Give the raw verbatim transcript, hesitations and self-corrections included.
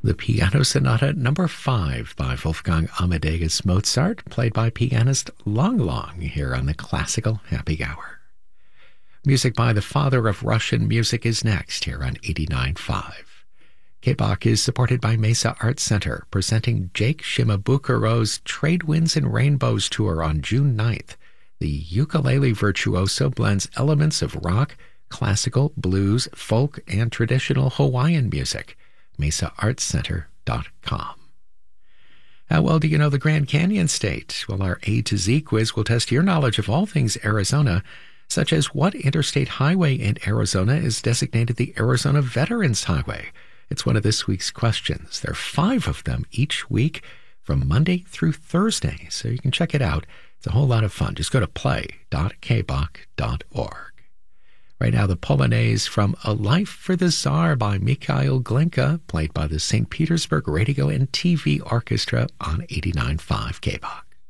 the Piano Sonata Number five by Wolfgang Amadeus Mozart, played by pianist Lang Lang here on the Classical Happy Hour. Music by the father of Russian music is next here on eighty-nine point five. K-Bach is supported by Mesa Art Center, presenting Jake Shimabukuro's Trade Winds and Rainbows Tour on June ninth. The ukulele virtuoso blends elements of rock, classical, blues, folk, and traditional Hawaiian music. mesa arts center dot com. How well do you know the Grand Canyon State? Well, our A to Z quiz will test your knowledge of all things Arizona, such as what interstate highway in Arizona is designated the Arizona Veterans Highway. It's one of this week's questions. There are five of them each week from Monday through Thursday, so you can check it out. It's a whole lot of fun. Just go to play dot k bach dot org. Right now, the Polonaise from A Life for the Tsar by Mikhail Glinka, played by the Saint Petersburg Radio and T V Orchestra on eighty-nine point five K-Bach.